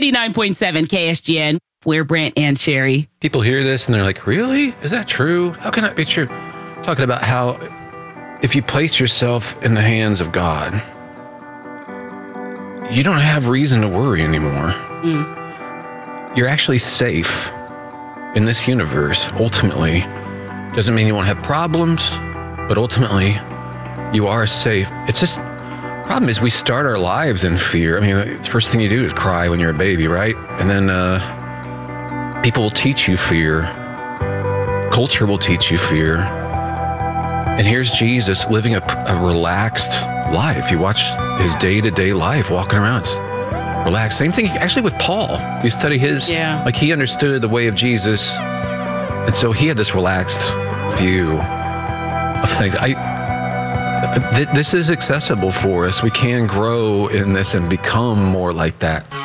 89.7 KSGN. We're Brent and Sherry. People hear this and they're like, really? Is that true? How can that be true? Talking about how if you place yourself in the hands of God, you don't have reason to worry anymore. You're actually safe in this universe, ultimately. Doesn't mean you won't have problems, but ultimately, you are safe. It's just, problem is we start our lives in fear. I mean, the first thing you do is cry when you're a baby, right? And then people will teach you fear. Culture will teach you fear. And here's Jesus living a relaxed life. You watch his day-to-day life, walking around, it's relaxed. Same thing actually with Paul. If you study his, like he understood the way of Jesus. And so he had this relaxed view of things. This is accessible for us. We can grow in this and become more like that.